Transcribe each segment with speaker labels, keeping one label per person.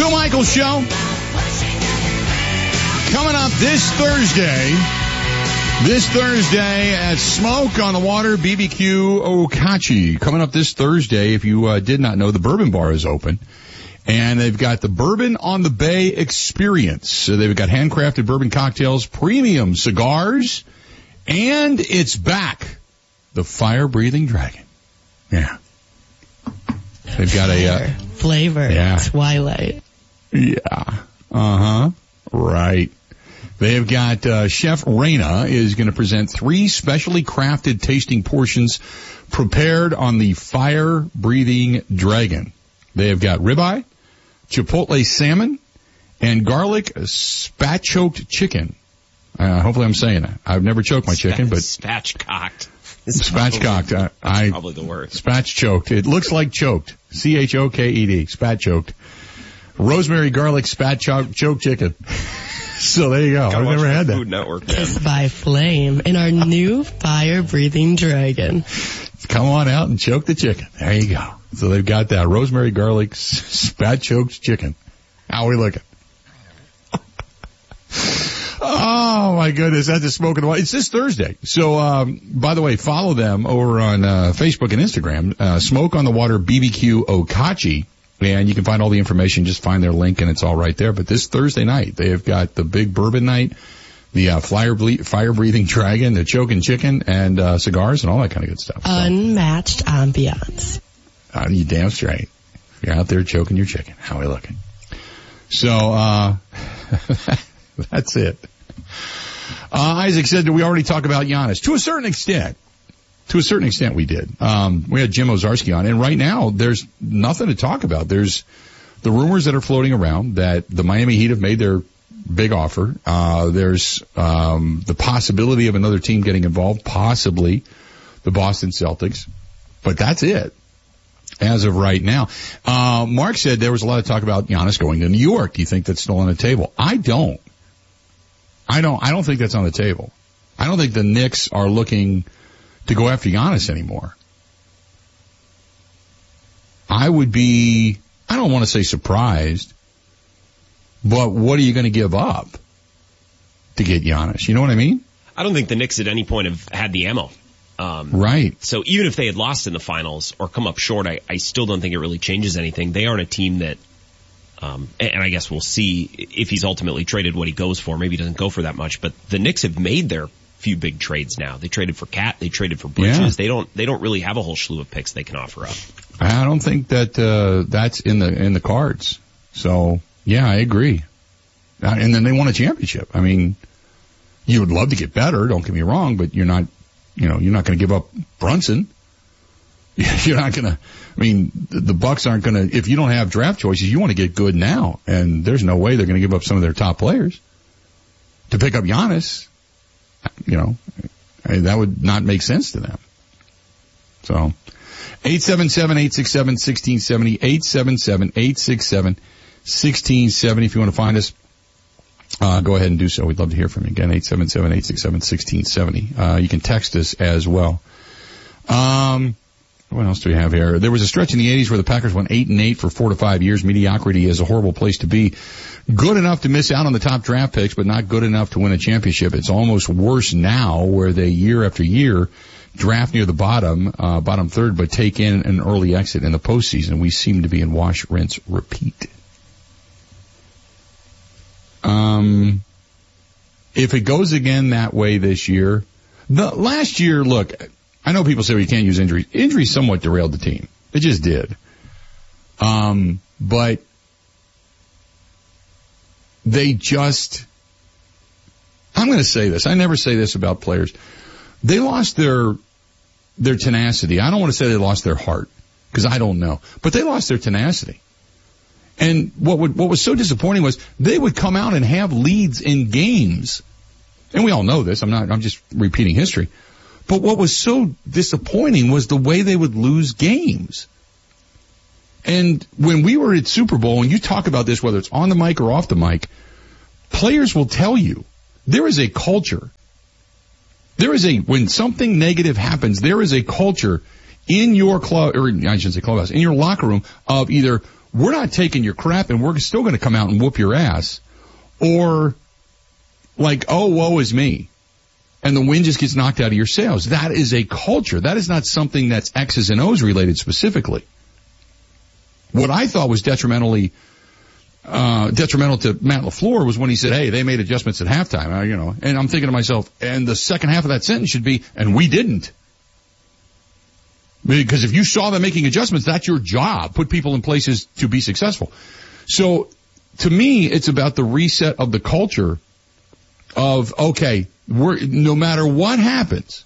Speaker 1: Bill Michaels Show. Coming up this Thursday at Smoke on the Water BBQ Okachi. Coming up this Thursday, if you did not know, the Bourbon Bar is open. And they've got the Bourbon on the Bay experience. So they've got handcrafted bourbon cocktails, premium cigars, and it's back. The Fire-Breathing Dragon. Yeah. They've got a
Speaker 2: flavor.
Speaker 1: Yeah.
Speaker 2: Twilight.
Speaker 1: Yeah. Right. They've got Chef Reina is going to present 3 specially crafted tasting portions prepared on the Fire-Breathing Dragon. They have got ribeye, chipotle salmon, and garlic spatchcocked chicken. Hopefully I'm saying that. I've never choked my chicken, but
Speaker 3: spatchcocked.
Speaker 1: Spatchcocked.
Speaker 3: Probably the word.
Speaker 1: Spatchchoked. It looks like choked. C-H-O-K-E-D. Spatchoked. Rosemary garlic spatchoked chicken. So there you go. I've never had that.
Speaker 3: Food Network, man.
Speaker 2: Kissed by flame in our new Fire-Breathing Dragon.
Speaker 1: Come on out and choke the chicken. There you go. So they've got that rosemary garlic spatchoked chicken. How are we looking? Oh my goodness, that's a smoking one. It's this Thursday. So, by the way, follow them over on, Facebook and Instagram, Smoke on the Water BBQ Okachi. And you can find all the information, just find their link and it's all right there. But this Thursday night, they have got the big bourbon night, the, fire-breathing dragon, the choking chicken, and, cigars and all that kind of good stuff.
Speaker 2: Unmatched ambiance.
Speaker 1: You damn straight. You're out there choking your chicken. How are we looking? So, that's it. Isaac said that we already talked about Giannis. To a certain extent we did. We had Jim Ozarski on, and right now there's nothing to talk about. There's the rumors that are floating around that the Miami Heat have made their big offer. There's the possibility of another team getting involved, possibly the Boston Celtics. But that's it as of right now. Mark said there was a lot of talk about Giannis going to New York. Do you think that's still on the table? I don't think that's on the table. I don't think the Knicks are looking to go after Giannis anymore. I would be, I don't want to say surprised, but what are you going to give up to get Giannis? You know what I mean?
Speaker 3: I don't think the Knicks at any point have had the ammo.
Speaker 1: Right.
Speaker 3: So even if they had lost in the finals or come up short, I still don't think it really changes anything. They aren't a team that, and I guess we'll see if he's ultimately traded what he goes for. Maybe he doesn't go for that much, but the Knicks have made their few big trades now. They traded for Cat, they traded for Bridges. Yeah. They don't really have a whole slew of picks they can offer up.
Speaker 1: I don't think that that's in the cards. So yeah, I agree. And then they won a championship. I mean, you would love to get better, don't get me wrong, but you're not going to give up Brunson. You're not going to, I mean, the Bucks aren't going to, if you don't have draft choices, you want to get good now. And there's no way they're going to give up some of their top players to pick up Giannis. That would not make sense to them. So, 877-867-1670, 877-867-1670. If you want to find us, go ahead and do so. We'd love to hear from you. Again, 877-867-1670. You can text us as well. What else do we have here? There was a stretch in the 80s where the Packers went 8-8 for 4 to 5 years. Mediocrity is a horrible place to be. Good enough to miss out on the top draft picks, but not good enough to win a championship. It's almost worse now where they year after year draft near the bottom third, but take in an early exit in the postseason. We seem to be in wash, rinse, repeat. If it goes again that way this year, last year, look, I know people say we can't use injuries. Injuries somewhat derailed the team. It just did. But they just, I'm going to say this. I never say this about players. They lost their tenacity. I don't want to say they lost their heart because I don't know, but they lost their tenacity. And what was so disappointing was they would come out and have leads in games. And we all know this. I'm just repeating history. But what was so disappointing was the way they would lose games. And when we were at Super Bowl, and you talk about this, whether it's on the mic or off the mic, players will tell you there is a culture. When something negative happens, there is a culture in your club, or I shouldn't say clubhouse, in your locker room of either we're not taking your crap and we're still going to come out and whoop your ass. Or like, oh, woe is me. And the wind just gets knocked out of your sails. That is a culture. That is not something that's X's and O's related specifically. What I thought was detrimental to Matt LaFleur was when he said, hey, they made adjustments at halftime, and I'm thinking to myself, and the second half of that sentence should be, and we didn't. Because if you saw them making adjustments, that's your job. Put people in places to be successful. So to me, it's about the reset of the culture of, okay, no matter what happens,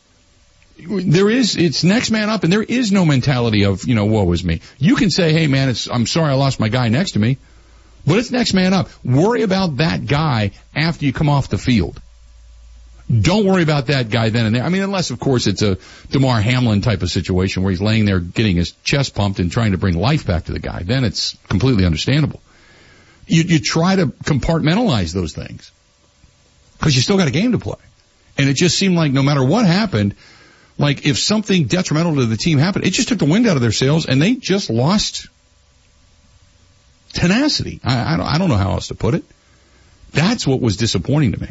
Speaker 1: it's next man up, and there is no mentality of, woe is me. You can say, hey man, I'm sorry I lost my guy next to me, but it's next man up. Worry about that guy after you come off the field. Don't worry about that guy then and there. I mean, unless of course it's a DeMar Hamlin type of situation where he's laying there getting his chest pumped and trying to bring life back to the guy. Then it's completely understandable. You try to compartmentalize those things because you still got a game to play. And it just seemed like no matter what happened, like if something detrimental to the team happened, it just took the wind out of their sails and they just lost tenacity. I don't know how else to put it. That's what was disappointing to me.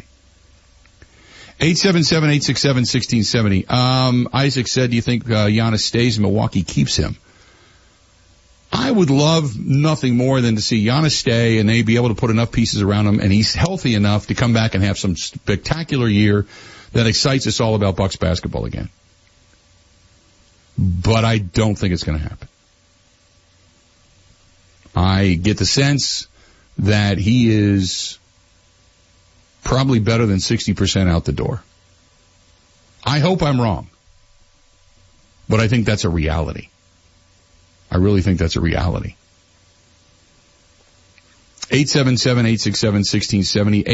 Speaker 1: 877-867-1670. Isaac said, do you think Giannis stays and Milwaukee keeps him? I would love nothing more than to see Giannis stay and they be able to put enough pieces around him and he's healthy enough to come back and have some spectacular year that excites us all about Bucks basketball again. But I don't think it's going to happen. I get the sense that he is probably better than 60% out the door. I hope I'm wrong. But I think that's a reality. I really think that's a reality. 877-867-1670.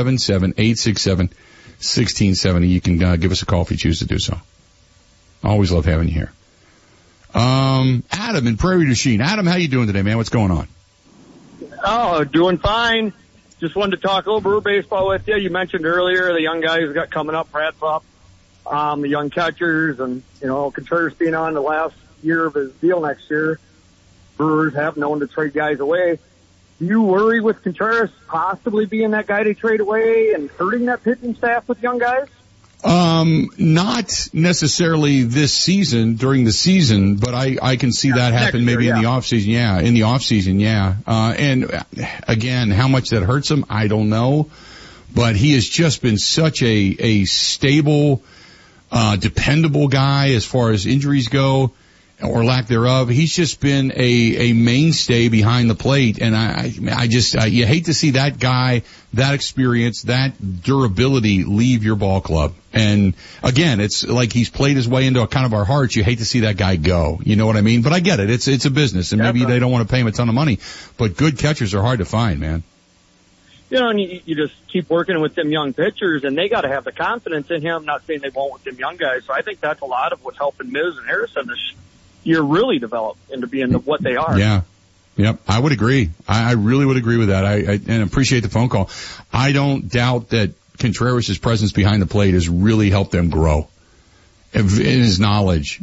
Speaker 1: 877-867-1670. You can give us a call if you choose to do so. Always love having you here. Adam in Prairie du Chien. Adam, how you doing today, man? What's going on?
Speaker 4: Oh, doing fine. Just wanted to talk a little Brewer baseball with you. You mentioned earlier the young guys got coming up, Pratt Pup, the young catchers, and, Contreras being on the last year of his deal next year. Brewers have known to trade guys away. Do you worry with Contreras possibly being that guy to trade away and hurting that pitching staff with young guys?
Speaker 1: Not necessarily this season, during the season, but I can see that happen maybe in the off season. Yeah, in the off season, yeah. And again, how much that hurts him, I don't know. But he has just been such a stable, dependable guy as far as injuries go, or lack thereof. He's just been a mainstay behind the plate, and you hate to see that guy, that experience, that durability leave your ball club. And again, it's like he's played his way into a kind of our hearts. You hate to see that guy go. You know what I mean? But I get it. It's a business, and maybe they don't want to pay him a ton of money. But good catchers are hard to find, man.
Speaker 4: And you just keep working with them young pitchers, and they got to have the confidence in him. Not saying they won't with them young guys. So I think that's a lot of what's helping Miz and Harrison this year really develop into being what they are.
Speaker 1: Yeah. Yep. I would agree. I really would agree with that. And appreciate the phone call. I don't doubt that Contreras' presence behind the plate has really helped them grow in his knowledge.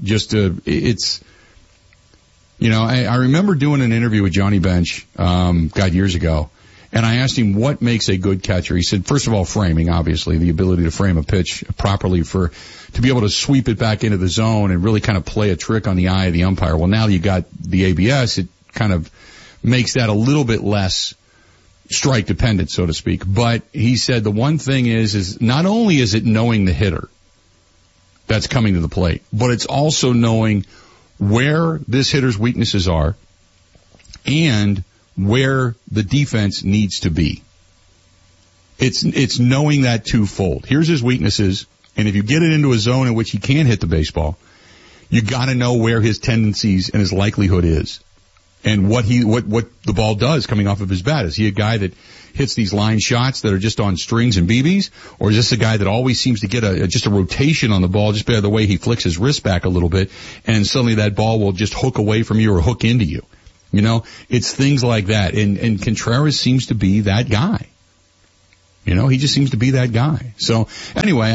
Speaker 1: I remember doing an interview with Johnny Bench, years ago. And I asked him what makes a good catcher. He said, first of all, framing, obviously, the ability to frame a pitch properly to be able to sweep it back into the zone and really kind of play a trick on the eye of the umpire. Well, now you got the ABS, it kind of makes that a little bit less strike dependent, so to speak. But he said the one thing is not only is it knowing the hitter that's coming to the plate, but it's also knowing where this hitter's weaknesses are and where the defense needs to be. It's knowing that twofold. Here's his weaknesses, and if you get it into a zone in which he can hit the baseball, you gotta know where his tendencies and his likelihood is. And what the ball does coming off of his bat. Is he a guy that hits these line shots that are just on strings and BBs? Or is this a guy that always seems to get just a rotation on the ball just by the way he flicks his wrist back a little bit, and suddenly that ball will just hook away from you or hook into you? It's things like that. And Contreras seems to be that guy. He just seems to be that guy. So anyway,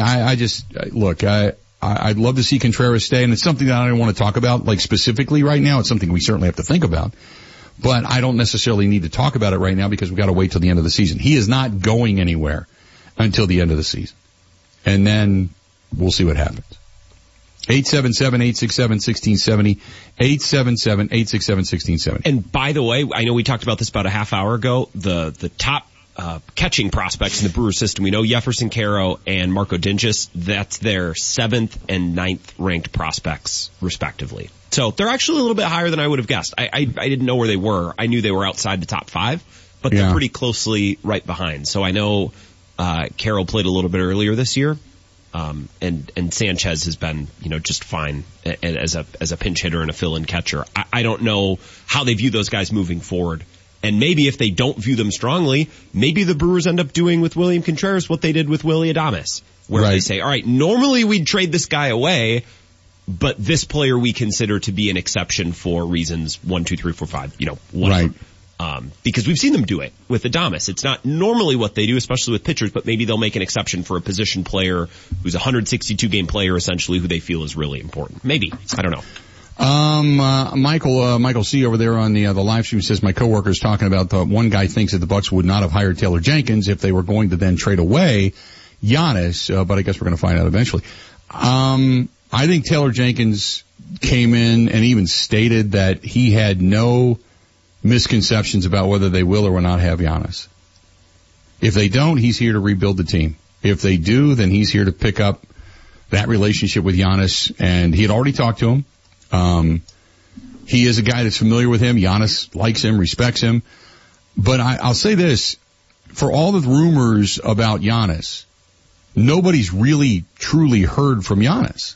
Speaker 1: I'd love to see Contreras stay, and it's something that I don't want to talk about, like specifically right now. It's something we certainly have to think about. But I don't necessarily need to talk about it right now because we've got to wait till the end of the season. He is not going anywhere until the end of the season. And then we'll see what happens. 877-867-1670. 877-867-1670.
Speaker 3: And by the way, I know we talked about this about a half hour ago. The top catching prospects in the Brewers system, we know Jefferson Caro and Marco Dinchis. That's their 7th and 9th ranked prospects, respectively. So they're actually a little bit higher than I would have guessed. I didn't know where they were. I knew they were outside the top 5, but they're pretty closely right behind. So I know Caro played a little bit earlier this year. And Sanchez has been, just fine as a pinch hitter and a fill-in catcher. I don't know how they view those guys moving forward. And maybe if they don't view them strongly, maybe the Brewers end up doing with William Contreras what they did with Willy Adames, where they say, all right, normally we'd trade this guy away, but this player we consider to be an exception for reasons 1, 2, 3, 4, 5, whatever. Right. Because we've seen them do it with Adames. It's not normally what they do, especially with pitchers, but maybe they'll make an exception for a position player who's a 162-game player, essentially, who they feel is really important. Maybe. I don't know.
Speaker 1: Michael C. over there on the live stream says, my coworker's talking about the one guy thinks that the Bucks would not have hired Taylor Jenkins if they were going to then trade away Giannis, but I guess we're going to find out eventually. I think Taylor Jenkins came in and even stated that he had no misconceptions about whether they will or will not have Giannis. If they don't, he's here to rebuild the team. If they do, then he's here to pick up that relationship with Giannis, and he had already talked to him. He is a guy that's familiar with him. Giannis likes him, respects him. But I'll say this, for all the rumors about Giannis, nobody's really truly heard from Giannis.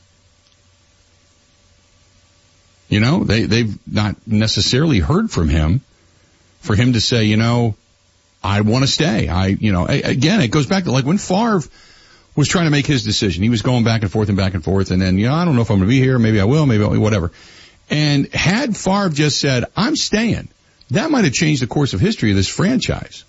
Speaker 1: They've not necessarily heard from him for him to say, I want to stay. Again, it goes back to like when Favre was trying to make his decision. He was going back and forth, and then, I don't know if I'm going to be here. Maybe I will, maybe I won't, whatever. And had Favre just said, I'm staying, that might have changed the course of history of this franchise.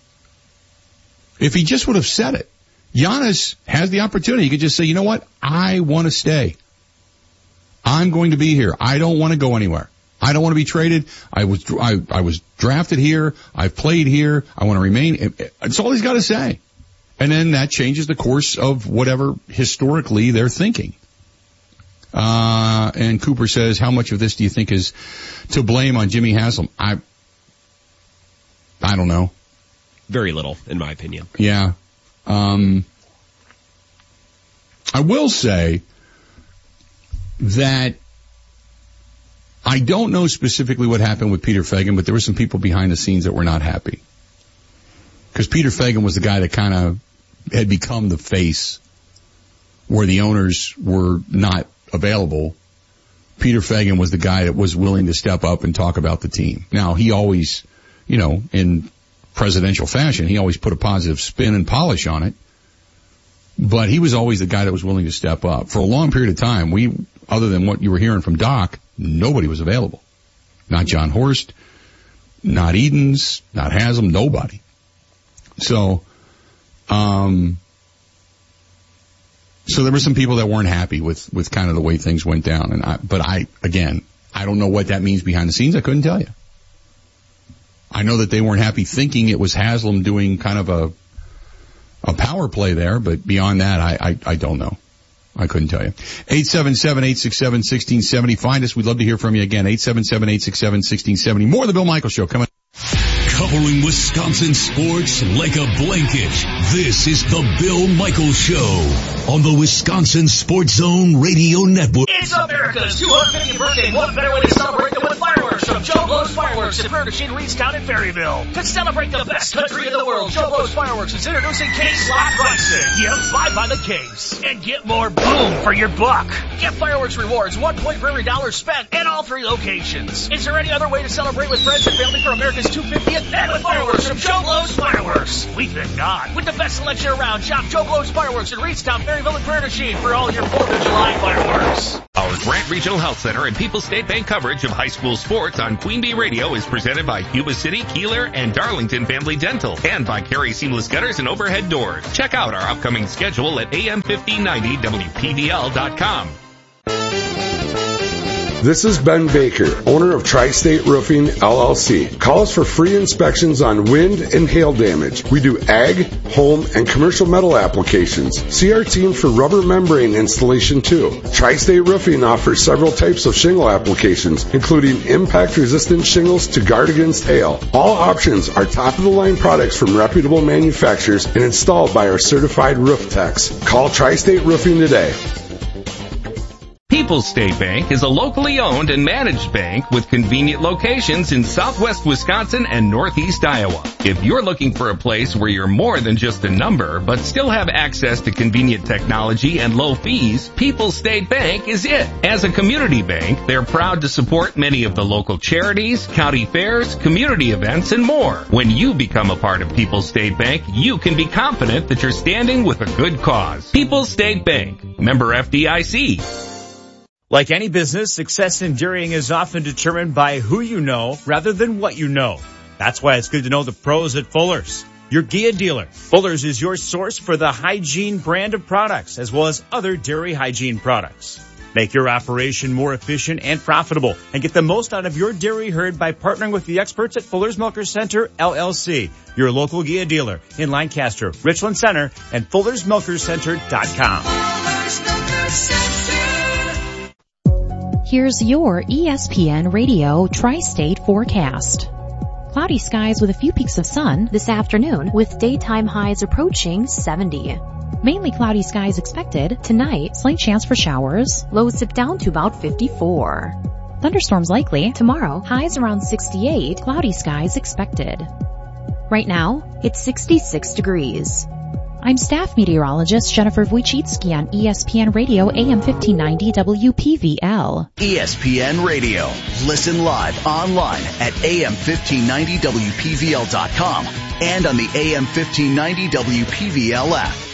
Speaker 1: If he just would have said it. Giannis has the opportunity. He could just say, you know what? I want to stay. I'm going to be here. I don't want to go anywhere. I don't want to be traded. I was drafted here. I've played here. I want to remain. It's all he's got to say. And then that changes the course of whatever historically they're thinking. And Cooper says, how much of this do you think is to blame on Jimmy Haslam? I don't know.
Speaker 3: Very little, in my opinion.
Speaker 1: Yeah. I will say that I don't know specifically what happened with Peter Feigin, but there were some people behind the scenes that were not happy. Because Peter Feigin was the guy that kind of had become the face where the owners were not available. Peter Feigin was the guy that was willing to step up and talk about the team. Now, he always, in presidential fashion, he always put a positive spin and polish on it. But he was always the guy that was willing to step up. For a long period of time, other than what you were hearing from Doc, nobody was available. Not John Horst, not Edens, not Haslam, nobody. So there were some people that weren't happy with kind of the way things went down. But I don't know what that means behind the scenes. I couldn't tell you. I know that they weren't happy thinking it was Haslam doing kind of a power play there, but beyond that, I don't know. I couldn't tell you. 877-867-1670. Find us. We'd love to hear from you again. 877-867-1670. More of the Bill Michaels Show coming.
Speaker 5: Covering Wisconsin sports like a blanket. This is the Bill Michaels Show on the Wisconsin Sports Zone Radio Network.
Speaker 6: It's America's 250th birthday. What better way to celebrate than with fireworks from Joe Blow's Fireworks in Prairie du Chien, Reedstown, and Ferryville. To celebrate the best country in the world, Joe Blow's Fireworks is introducing case lot pricing. Get 5 by the case and get more boom for your buck. Get fireworks rewards, 1 point for every dollar spent at all 3 locations. Is there any other way to celebrate with friends and family for America's 250th? And with fireworks from Joe Blow's Fireworks. We think not. With the best selection around, shop Joe Blow's Fireworks in Reedstown, Ferryville, and Prairie du Chien for all your 4th of July fireworks.
Speaker 7: Our Grant Regional Health Center and People's State Bank coverage of high school sports on Queen Bee Radio is presented by Yuba City, Keeler, and Darlington Family Dental, and by Carey Seamless Gutters and Overhead Doors. Check out our upcoming schedule at am1590wpdl.com.
Speaker 8: This is Ben Baker, owner of Tri-State Roofing, LLC. Call us for free inspections on wind and hail damage. We do ag, home, and commercial metal applications. See our team for rubber membrane installation too. Tri-State Roofing offers several types of shingle applications, including impact-resistant shingles to guard against hail. All options are top-of-the-line products from reputable manufacturers and installed by our certified roof techs. Call Tri-State Roofing today.
Speaker 7: People's State Bank is a locally owned and managed bank with convenient locations in southwest Wisconsin and northeast Iowa. If you're looking for a place where you're more than just a number, but still have access to convenient technology and low fees, People's State Bank is it. As a community bank, they're proud to support many of the local charities, county fairs, community events, and more. When you become a part of People's State Bank, you can be confident that you're standing with a good cause. People's State Bank, member FDIC.
Speaker 9: Like any business, success in dairying is often determined by who you know rather than what you know. That's why it's good to know the pros at Fuller's, your Gia dealer. Fuller's is your source for the hygiene brand of products as well as other dairy hygiene products. Make your operation more efficient and profitable and get the most out of your dairy herd by partnering with the experts at Fuller's Milkers Center, LLC, your local Gia dealer in Lancaster, Richland Center, and FullersMilkersCenter.com.
Speaker 10: Here's your ESPN Radio Tri-State forecast. Cloudy skies with a few peaks of sun this afternoon with daytime highs approaching 70. Mainly cloudy skies expected. Tonight, slight chance for showers. Lows dip down to about 54. Thunderstorms likely. Tomorrow, highs around 68. Cloudy skies expected. Right now, it's 66 degrees. I'm staff meteorologist Jennifer Wojcicki on ESPN Radio AM 1590 WPVL.
Speaker 11: ESPN Radio. Listen live online at AM1590WPVL.com and on the AM 1590 WPVL app.